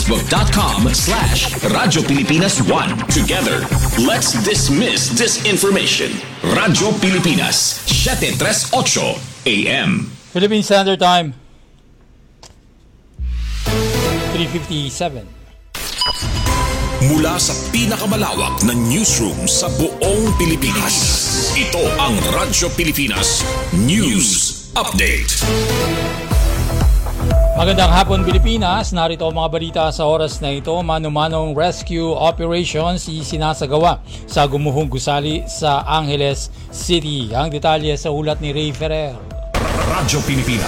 Facebook.com/Radyo Pilipinas 1. Together, let's dismiss disinformation. Radyo Pilipinas, 738 AM. Philippine Standard Time, 3:57. Mula sa pinakamalawak na newsroom sa buong Pilipinas, ito ang Radyo Pilipinas News Update. Magandang hapon Pilipinas, narito ang mga balita sa oras na ito. Mano-manong rescue operations isinasagawa sa gumuhong gusali sa Angeles City. Ang detalye sa ulat ni Ray Ferrer. Radyo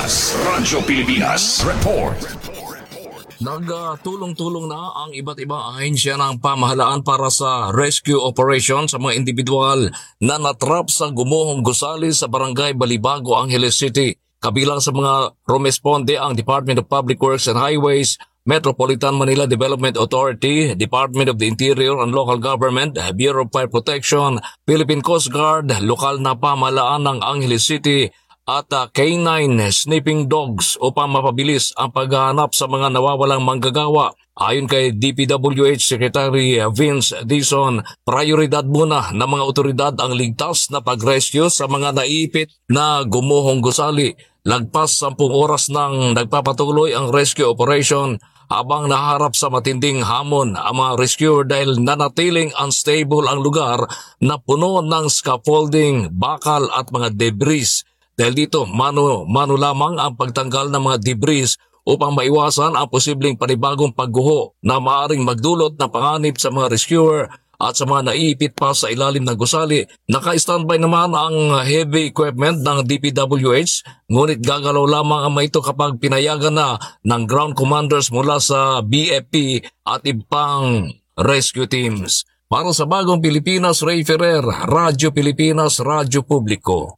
Pilipinas Report. Nagtulong-tulong na ang iba't ibang ahensya ng pamahalaan para sa rescue operation sa mga individual na natrap sa gumuhong gusali sa Barangay Balibago, Angeles City. Kabilang sa mga rumesponde ang Department of Public Works and Highways, Metropolitan Manila Development Authority, Department of the Interior and Local Government, Bureau of Fire Protection, Philippine Coast Guard, lokal na pamahalaan ng Angeles City, at K9 sniffing dogs upang mapabilis ang paghahanap sa mga nawawalang manggagawa. Ayon kay DPWH Secretary Vince Dizon, prioridad muna ng mga otoridad ang ligtas na pag-rescue sa mga naiipit na gumuhong gusali. Lagpas 10 oras nang nagpapatuloy ang rescue operation habang naharap sa matinding hamon ang mga rescuer dahil nanatiling unstable ang lugar na puno ng scaffolding, bakal at mga debris. Dahil dito, mano lamang ang pagtanggal ng mga debris upang maiwasan ang posibleng panibagong pagguho na maaaring magdulot ng panganib sa mga rescuer at sa mga naiipit pa sa ilalim ng gusali. Naka-standby naman ang heavy equipment ng DPWH, ngunit gagalaw lamang ang ito kapag pinayagan na ng ground commanders mula sa BFP at ibang rescue teams. Para sa Bagong Pilipinas, Ray Ferrer, Radyo Pilipinas, Radyo Publiko.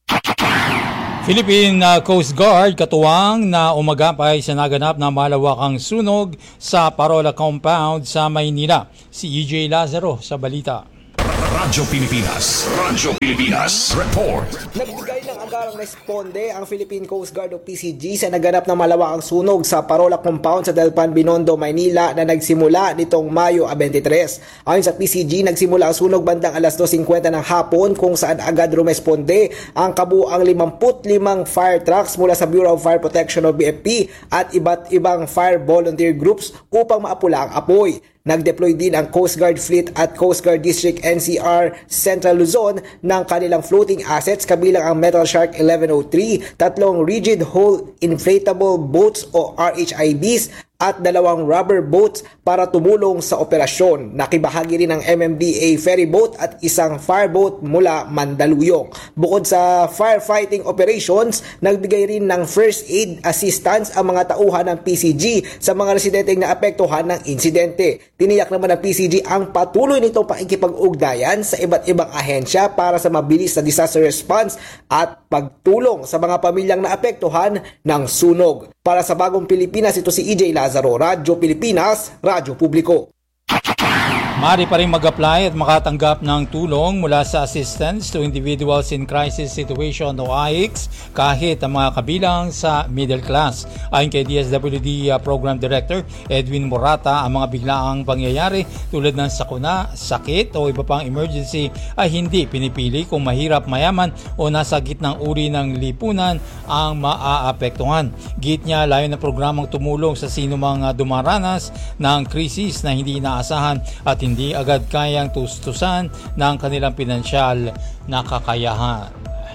Philippine Coast Guard katuwang na umagapay sa naganap na malawakang sunog sa Parola Compound sa Maynila. Si EJ Lazaro sa balita. Radyo Pilipinas Report. Nagbigay ng agarang responde ang Philippine Coast Guard o PCG sa naganap na malawakang sunog sa Parola Compound sa Delpan, Binondo, Maynila na nagsimula nitong Mayo 23. Ayon sa PCG, nagsimula ang sunog bandang alas 2:50 ng hapon kung saan agad rumesponde ang kabuang 55 fire trucks mula sa Bureau of Fire Protection o BFP at iba't ibang fire volunteer groups upang maapula ang apoy. Nag-deploy din ang Coast Guard Fleet at Coast Guard District NCR Central Luzon ng kanilang floating assets kabilang ang Metal Shark 1103, 3 rigid hull inflatable boats o RHIBs at 2 rubber boats para tumulong sa operasyon. Nakibahagi rin ang MMDA ferry boat at isang fireboat mula Mandaluyong. Bukod sa firefighting operations, nagbigay rin ng first aid assistance ang mga tauhan ng PCG sa mga residenteng naapektuhan ng insidente. Tiniyak naman ng PCG ang patuloy nitong pakikipag-ugnayan sa iba't ibang ahensya para sa mabilis na disaster response at pagtulong sa mga pamilyang naapektuhan ng sunog. Para sa Bagong Pilipinas, ito si EJ Lazaro, Radyo Pilipinas, Radyo Publiko. Maaari pa rin mag-apply at makatanggap ng tulong mula sa Assistance to Individuals in Crisis Situation o AICS kahit ang mga kabilang sa middle class. Ayon kay DSWD Program Director Edwin Morata, ang mga biglaang pangyayari tulad ng sakuna, sakit o iba pang emergency ay hindi pinipili kung mahirap, mayaman o nasa gitnang uri ng lipunan ang maaapektuhan. Git niya, layo ng programang tumulong sa sino mang dumaranas ng krisis na hindi inaasahan at hindi agad kayang tustusan ng kanilang pinansyal na kakayahan.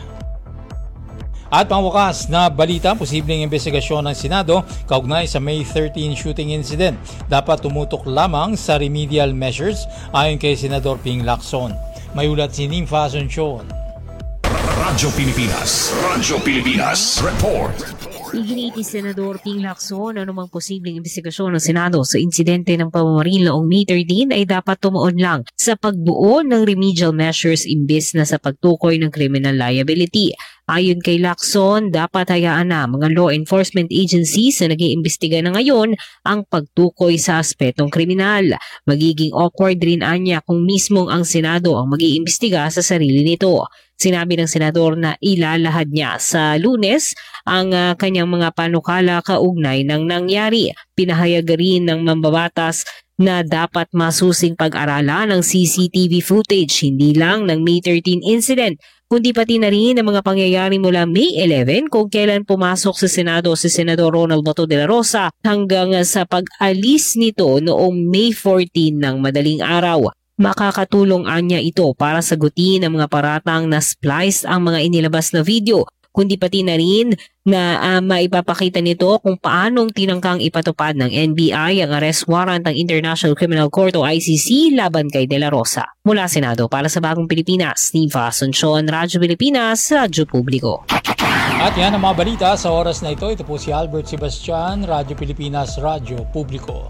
At pangwakas na balita, posibleng investigasyon ng Senado kaugnay sa May 13 shooting incident. Dapat tumutok lamang sa remedial measures ayon kay Senador Ping Lacson. May ulat si Nympha Asuncion. Radyo Pilipinas Report. Iginit ni Senador Ping Lacson na anumang posibleng investigasyon ng Senado sa insidente ng pamamaril noong May 13 ay dapat tumuon lang sa pagbuo ng remedial measures imbes na sa pagtukoy ng criminal liability. Ayon kay Lacson, dapat hayaan na mga law enforcement agencies na nag-iimbestiga na ngayon ang pagtukoy sa aspetong kriminal. Magiging awkward rin anya kung mismong ang Senado ang mag-iimbestiga sa sarili nito. Sinabi ng senador na ilalahad niya sa Lunes ang kanyang mga panukala kaugnay ng nangyari. Pinahayag rin ng mambabatas na dapat masusing pag-aralan ng CCTV footage, hindi lang ng May 13 incident, kundi pati na rin ang mga pangyayari mula May 11 kung kailan pumasok sa Senado si Senador Ronald Bato de la Rosa hanggang sa pag-alis nito noong May 14 ng madaling araw. Makakatulong anya ito para sagutin ang mga paratang na spliced ang mga inilabas na video, kundi pati na rin na maipapakita nito kung paanong tinangkang ipatupad ng NBI ang arrest warrant ng International Criminal Court o ICC laban kay De La Rosa. Mula Senado para sa Bagong Pilipinas, Niva Asuncion, Radyo Pilipinas, Radyo Publiko. At yan ang mga balita sa oras na ito. Ito po si Albert Sebastian, Radyo Pilipinas, Radyo Publiko.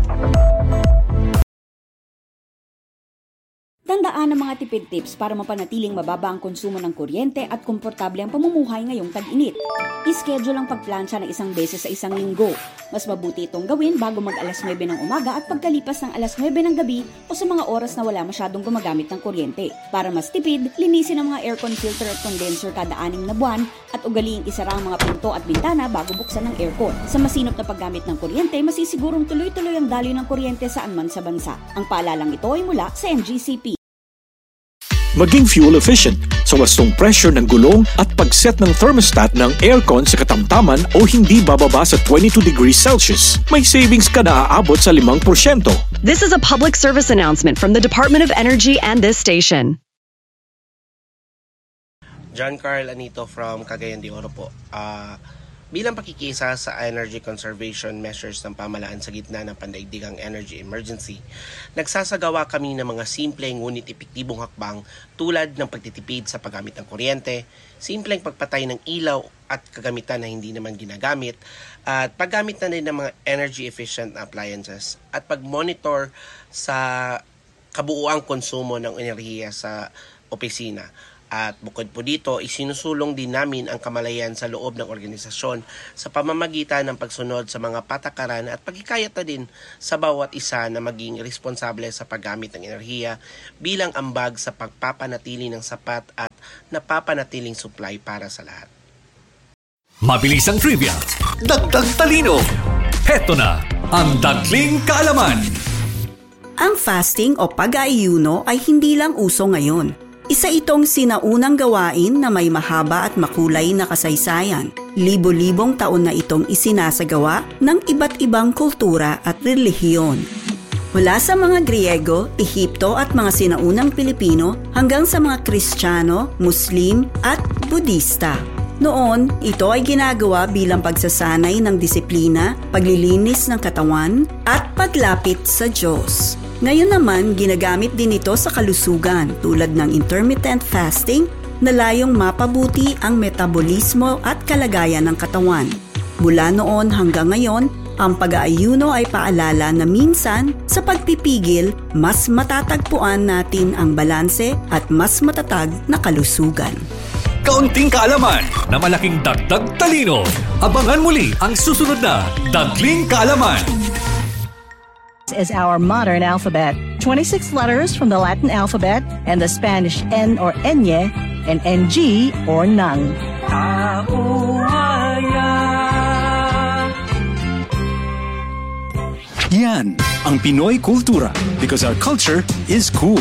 Tandaan ang mga tipid tips para mapanatiling mababa ang konsumo ng kuryente at komportable ang pamumuhay ngayong tag-init. I-schedule ang pagplansya ng isang beses sa isang linggo. Mas mabuti itong gawin bago mag-alas 9 ng umaga at pagkalipas ng alas 9 ng gabi o sa mga oras na wala masyadong gumagamit ng kuryente. Para mas tipid, linisin ang mga aircon filter at condenser kada 6 na buwan at ugaliing isara ang mga pinto at bintana bago buksan ng aircon. Sa masinop na paggamit ng kuryente, masisigurong tuloy-tuloy ang daloy ng kuryente saan man sa bansa. Ang paalalang ito ay mula sa NGCP. Maging fuel efficient sa wastong pressure ng gulong at pag-set ng thermostat ng aircon sa katamtaman o hindi bababa sa 22 degrees Celsius. May savings ka na aabot sa 5%. This is a public service announcement from the Department of Energy and this station. John Carl Anito from Cagayan de Oro po. Bilang pakikisa sa energy conservation measures ng pamahalaan sa gitna ng pandaigdigang energy emergency, nagsasagawa kami ng mga simple ngunit epektibong hakbang tulad ng pagtitipid sa paggamit ng kuryente, simpleng pagpatay ng ilaw at kagamitan na hindi naman ginagamit, at paggamit na rin ng mga energy efficient appliances at pag-monitor sa kabuuang konsumo ng enerhiya sa opisina. At bukod po dito, isinusulong din namin ang kamalayan sa loob ng organisasyon sa pamamagitan ng pagsunod sa mga patakaran at pagkikayat na din sa bawat isa na maging responsable sa paggamit ng enerhiya bilang ambag sa pagpapanatili ng sapat at napapanatiling supply para sa lahat. Mabilis ang trivia, dagdag talino. Heto na ang Dagling Kaalaman. Ang fasting o pag-aayuno ay hindi lang uso ngayon. Isa itong sinaunang gawain na may mahaba at makulay na kasaysayan. Libo-libong taon na itong isinasagawa ng iba't ibang kultura at relihiyon. Mula sa mga Griego, Ehipto at mga sinaunang Pilipino hanggang sa mga Kristiyano, Muslim at Budista. Noon, ito ay ginagawa bilang pagsasanay ng disiplina, paglilinis ng katawan at paglapit sa Diyos. Ngayon naman, ginagamit din ito sa kalusugan tulad ng intermittent fasting na layong mapabuti ang metabolismo at kalagayan ng katawan. Mula noon hanggang ngayon, ang pag-aayuno ay paalala na minsan sa pagpipigil, mas matatagpuan natin ang balanse at mas matatag na kalusugan. Kaunting kaalaman na malaking dagdag talino. Abangan muli ang susunod na Dagling Kaalaman. Is our modern alphabet. 26 letters from the Latin alphabet and the Spanish N or Ñe and NG or nang. Yan ang Pinoy kultura because our culture is cool.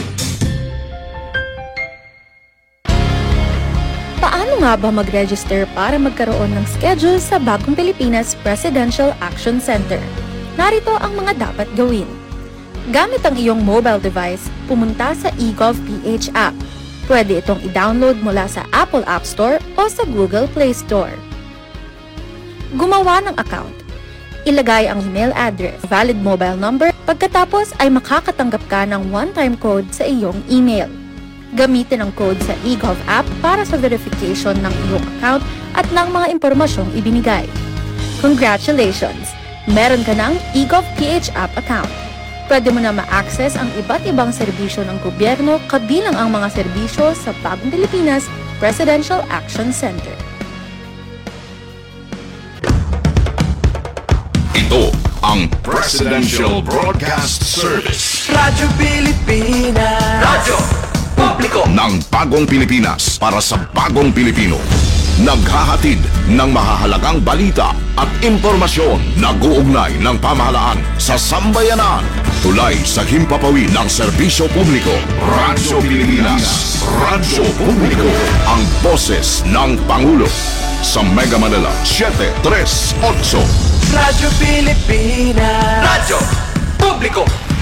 Paano nga ba mag-register para magkaroon ng schedule sa Bagong Pilipinas Presidential Action Center? Narito ang mga dapat gawin. Gamit ang iyong mobile device, pumunta sa eGovPH app. Pwede itong i-download mula sa Apple App Store o sa Google Play Store. Gumawa ng account. Ilagay ang email address, valid mobile number, pagkatapos ay makakatanggap ka ng one-time code sa iyong email. Gamitin ang code sa eGov app para sa verification ng iyong account at ng mga impormasyong ibinigay. Congratulations! Meron ka ng eGovPH app account. Pwede mo na ma-access ang iba't ibang serbisyo ng gobyerno kabilang ang mga serbisyo sa Bagong Pilipinas Presidential Action Center. Ito ang Presidential Broadcast Service. Radyo Pilipinas. Radyo publiko ng bagong Pilipinas para sa bagong Pilipino. Naghahatid ng mahahalagang balita at impormasyon na guugnay ng pamahalaan sa sambayanan. Tulay sa himpapawid ng serbisyo publiko. Radyo Pilipinas. Radyo Publiko. Ang boses ng Pangulo. Sa Mega Manila 738. Radyo Pilipinas. Radyo Publiko.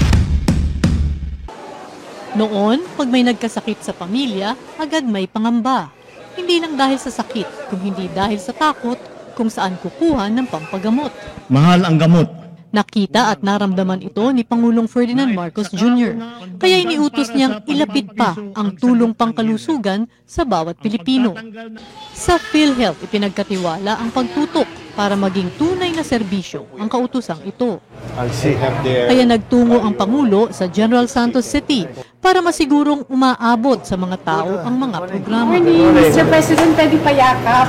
Noon, pag may nagkasakit sa pamilya, agad may pangamba. Hindi lang dahil sa sakit, kung hindi dahil sa takot kung saan kukuha ng pampagamot. Mahal ang gamot. Nakita at naramdaman ito ni Pangulong Ferdinand Marcos Jr. Kaya iniutos niyang ilapit pa ang tulong pangkalusugan sa bawat Pilipino. Sa PhilHealth, ipinagkatiwala ang pagtutok para maging tunay na serbisyo ang kautusang ito. Kaya nagtungo ang Pangulo sa General Santos City para masigurong umaabot sa mga tao ang mga programa. Mr. President, pwede pa yakap.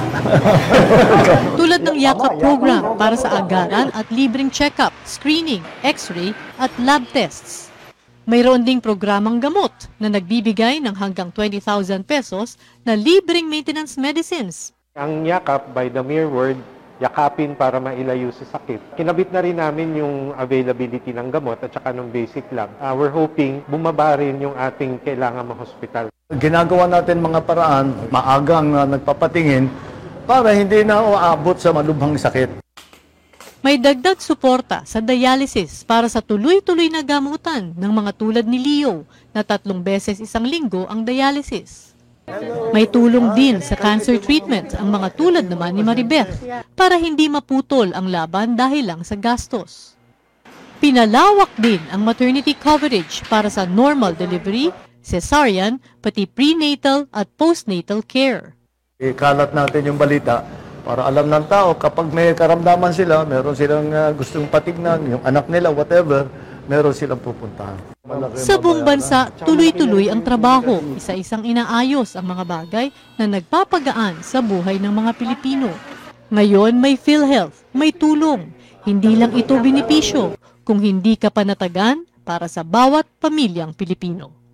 Tulad ng yakap program para sa agaran at libreng check-up, screening, x-ray at lab tests. Mayroon ding programang gamot na nagbibigay ng hanggang 20,000 pesos na libreng maintenance medicines. Ang yakap, by the mere word, yakapin para mailayo sa sakit. Kinabit na rin namin yung availability ng gamot at saka ng basic lab. We're hoping bumaba rin yung ating kailangan ma-hospital. Ginagawa natin mga paraan, maagang nagpapatingin para hindi na uabot sa malubhang sakit. May dagdag suporta sa dialysis para sa tuloy-tuloy na gamutan ng mga tulad ni Leo na 3 beses isang linggo ang dialysis. May tulong din sa cancer treatment ang mga tulad naman ni Maribeth para hindi maputol ang laban dahil lang sa gastos. Pinalawak din ang maternity coverage para sa normal delivery, cesarean, pati prenatal at postnatal care. Ikalat natin yung balita para alam ng tao kapag may karamdaman sila, meron silang gustong patignan, yung anak nila, whatever, meron silang pupuntahan. Sa buong bansa, tuloy-tuloy ang trabaho, isa-isang inaayos ang mga bagay na nagpapagaan sa buhay ng mga Pilipino. Ngayon may PhilHealth, may tulong. Hindi lang ito benepisyo, kung hindi ka panatagan para sa bawat pamilyang Pilipino.